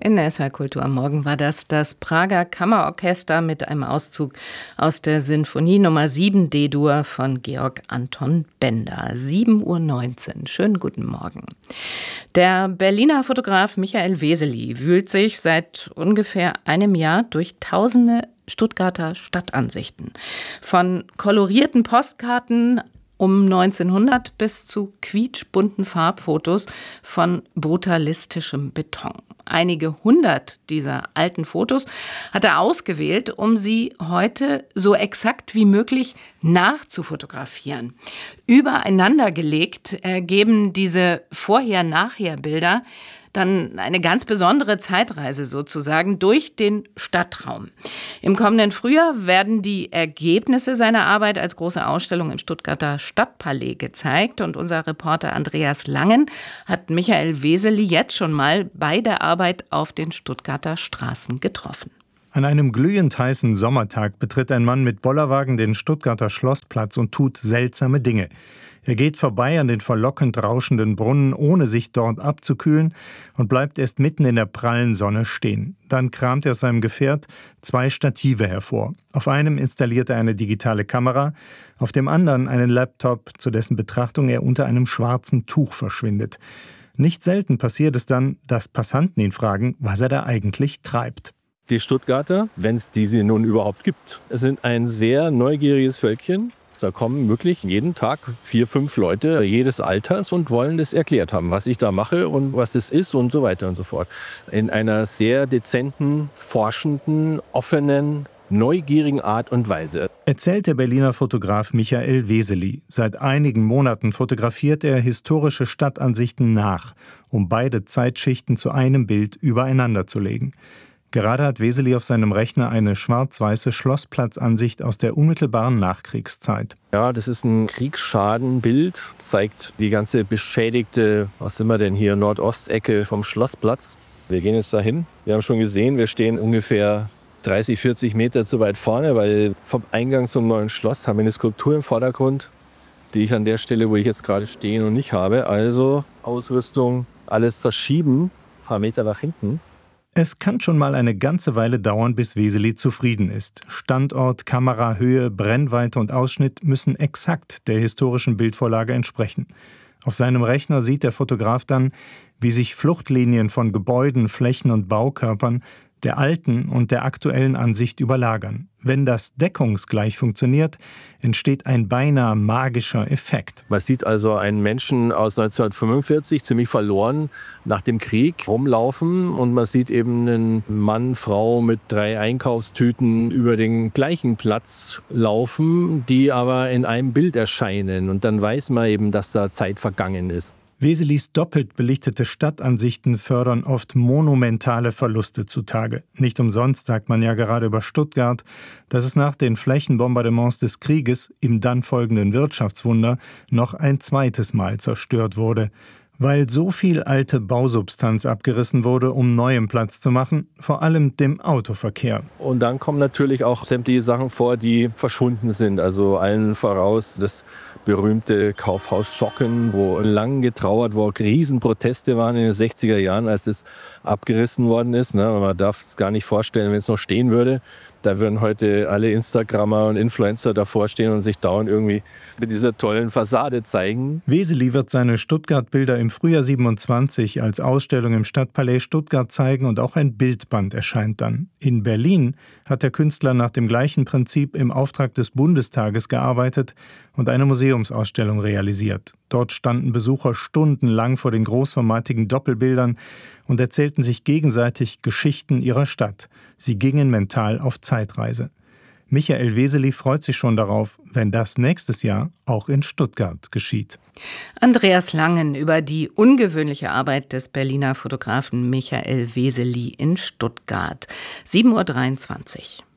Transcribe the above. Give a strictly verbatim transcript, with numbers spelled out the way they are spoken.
In der S W R Kultur am Morgen war das das Prager Kammerorchester mit einem Auszug aus der Sinfonie Nummer sieben D-Dur von Georg Anton Benda. sieben Uhr neunzehn. Schönen guten Morgen. Der Berliner Fotograf Michael Wesely wühlt sich seit ungefähr einem Jahr durch tausende Stuttgarter Stadtansichten. Von kolorierten Postkarten um neunzehnhundert bis zu quietschbunten Farbfotos von brutalistischem Beton. Einige hundert dieser alten Fotos hat er ausgewählt, um sie heute so exakt wie möglich nachzufotografieren. Übereinander gelegt ergeben diese Vorher-Nachher-Bilder dann eine ganz besondere Zeitreise sozusagen durch den Stadtraum. Im kommenden Frühjahr werden die Ergebnisse seiner Arbeit als große Ausstellung im Stuttgarter Stadtpalais gezeigt. Und unser Reporter Andreas Langen hat Michael Wesely jetzt schon mal bei der Arbeit auf den Stuttgarter Straßen getroffen. An einem glühend heißen Sommertag betritt ein Mann mit Bollerwagen den Stuttgarter Schlossplatz und tut seltsame Dinge. Er geht vorbei an den verlockend rauschenden Brunnen, ohne sich dort abzukühlen, und bleibt erst mitten in der prallen Sonne stehen. Dann kramt er aus seinem Gefährt zwei Stative hervor. Auf einem installiert er eine digitale Kamera, auf dem anderen einen Laptop, zu dessen Betrachtung er unter einem schwarzen Tuch verschwindet. Nicht selten passiert es dann, dass Passanten ihn fragen, was er da eigentlich treibt. Die Stuttgarter, wenn es diese nun überhaupt gibt, sind ein sehr neugieriges Völkchen. Da kommen wirklich jeden Tag vier, fünf Leute jedes Alters und wollen das erklärt haben, was ich da mache und was es ist und so weiter und so fort. In einer sehr dezenten, forschenden, offenen, neugierigen Art und Weise. Erzählt der Berliner Fotograf Michael Wesely. Seit einigen Monaten fotografiert er historische Stadtansichten nach, um beide Zeitschichten zu einem Bild übereinander zu legen. Gerade hat Wesely auf seinem Rechner eine schwarz-weiße Schlossplatzansicht aus der unmittelbaren Nachkriegszeit. Ja, das ist ein Kriegsschadenbild, zeigt die ganze beschädigte, was sind wir denn hier, Nordostecke vom Schlossplatz. Wir gehen jetzt dahin. Wir haben schon gesehen, wir stehen ungefähr dreißig, vierzig Meter zu weit vorne, weil vom Eingang zum neuen Schloss haben wir eine Skulptur im Vordergrund, die ich an der Stelle, wo ich jetzt gerade stehe, noch nicht habe. Also Ausrüstung, alles verschieben, ein paar Meter nach hinten. Es kann schon mal eine ganze Weile dauern, bis Wesely zufrieden ist. Standort, Kamera, Höhe, Brennweite und Ausschnitt müssen exakt der historischen Bildvorlage entsprechen. Auf seinem Rechner sieht der Fotograf dann, wie sich Fluchtlinien von Gebäuden, Flächen und Baukörpern der alten und der aktuellen Ansicht überlagern. Wenn das deckungsgleich funktioniert, entsteht ein beinahe magischer Effekt. Man sieht also einen Menschen aus neunzehnhundertfünfundvierzig, ziemlich verloren, nach dem Krieg rumlaufen, und man sieht eben einen Mann, Frau mit drei Einkaufstüten über den gleichen Platz laufen, die aber in einem Bild erscheinen, und dann weiß man eben, dass da Zeit vergangen ist. Weselys doppelt belichtete Stadtansichten fördern oft monumentale Verluste zutage. Nicht umsonst sagt man ja gerade über Stuttgart, dass es nach den Flächenbombardements des Krieges im dann folgenden Wirtschaftswunder noch ein zweites Mal zerstört wurde. Weil so viel alte Bausubstanz abgerissen wurde, um neuem Platz zu machen, vor allem dem Autoverkehr. Und dann kommen natürlich auch sämtliche Sachen vor, die verschwunden sind. Also allen voraus das berühmte Kaufhaus Schocken, wo lang getrauert war, Riesenproteste waren in den sechziger Jahren, als es abgerissen worden ist. Man darf es gar nicht vorstellen, wenn es noch stehen würde. Da würden heute alle Instagrammer und Influencer davor stehen und sich dauernd irgendwie mit dieser tollen Fassade zeigen. Wesely wird seine Stuttgart-Bilder im Frühjahr siebenundzwanzig als Ausstellung im Stadtpalais Stuttgart zeigen, und auch ein Bildband erscheint dann. In Berlin hat der Künstler nach dem gleichen Prinzip im Auftrag des Bundestages gearbeitet und eine Museumsausstellung realisiert. Dort standen Besucher stundenlang vor den großformatigen Doppelbildern und erzählten sich gegenseitig Geschichten ihrer Stadt. Sie gingen mental auf Zeitreise. Michael Wesely freut sich schon darauf, wenn das nächstes Jahr auch in Stuttgart geschieht. Andreas Langen über die ungewöhnliche Arbeit des Berliner Fotografen Michael Wesely in Stuttgart. sieben Uhr dreiundzwanzig.